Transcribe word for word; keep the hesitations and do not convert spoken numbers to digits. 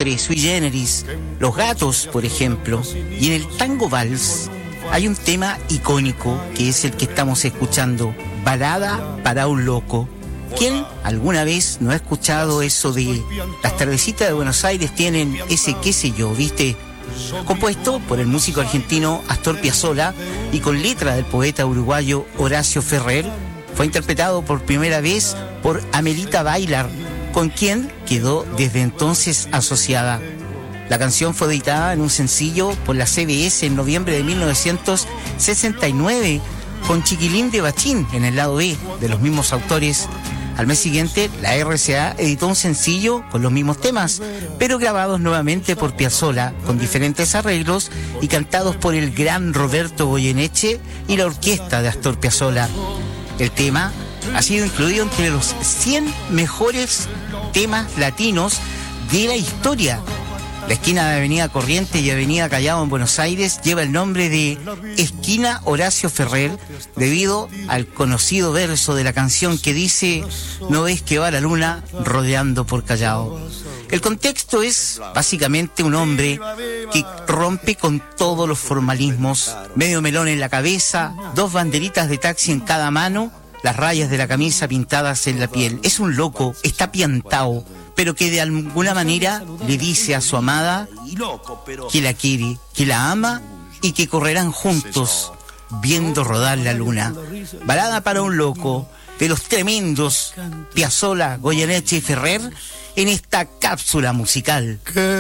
Silvestre, Sui Generis, Los Gatos, por ejemplo. Y en el tango vals hay un tema icónico que es el que estamos escuchando, Balada para un loco. ¿Quién alguna vez no ha escuchado eso de las tardecitas de Buenos Aires tienen ese qué sé yo, viste? Compuesto por el músico argentino Astor Piazzolla y con letra del poeta uruguayo Horacio Ferrer, fue interpretado por primera vez por Amelita Bailar, con quien quedó desde entonces asociada. La canción fue editada en un sencillo por la C B S en noviembre de mil novecientos sesenta y nueve, con Chiquilín de Bachín en el lado B de los mismos autores. Al mes siguiente, la R C A editó un sencillo con los mismos temas, pero grabados nuevamente por Piazzolla, con diferentes arreglos y cantados por el gran Roberto Goyeneche y la orquesta de Astor Piazzolla. El tema ha sido incluido entre los cien mejores temas latinos de la historia. La esquina de Avenida Corrientes y Avenida Callao en Buenos Aires lleva el nombre de Esquina Horacio Ferrer debido al conocido verso de la canción que dice: no ves que va la luna rodeando por Callao. El contexto es básicamente un hombre que rompe con todos los formalismos, medio melón en la cabeza, dos banderitas de taxi en cada mano, las rayas de la camisa pintadas en la piel. Es un loco, está piantao, pero que de alguna manera le dice a su amada que la quiere, que la ama y que correrán juntos viendo rodar la luna. Balada para un loco, de los tremendos Piazzolla, Goyeneche y Ferrer, en esta cápsula musical.